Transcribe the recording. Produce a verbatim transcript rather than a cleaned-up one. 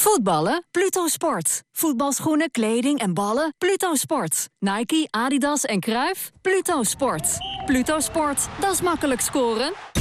Voetballen? Pluto Sport. Voetbalschoenen, kleding en ballen? Pluto Sport. Nike, Adidas en Cruijff? Pluto Sport. Pluto Sport, dat is makkelijk scoren.